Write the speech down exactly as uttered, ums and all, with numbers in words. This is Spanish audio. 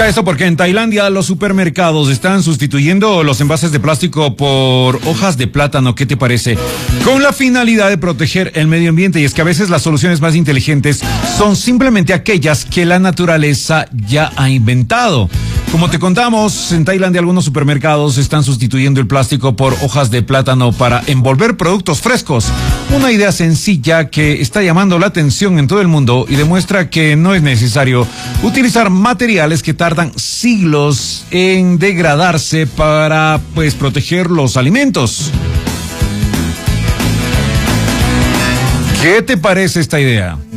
Escucha esto porque en Tailandia los supermercados están sustituyendo los envases de plástico por hojas de plátano. ¿Qué te parece? Con la finalidad de proteger el medio ambiente. Y es que a veces las soluciones más inteligentes son simplemente aquellas que la naturaleza ya ha inventado. Como te contamos, en Tailandia algunos supermercados están sustituyendo el plástico por hojas de plátano para envolver productos frescos. Una idea sencilla que está llamando la atención en todo el mundo y demuestra que no es necesario utilizar materiales que tardan siglos en degradarse para, pues, proteger los alimentos. ¿Qué te parece esta idea?